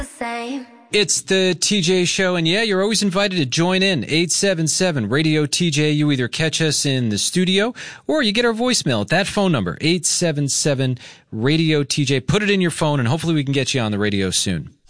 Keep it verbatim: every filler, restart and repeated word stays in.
It's the T J Show, and yeah, you're always invited to join in. eight seven seven radio T J. You either catch us in the studio or you get our voicemail at that phone number, eight seven seven radio T J. Put it in your phone, and hopefully we can get you on the radio soon.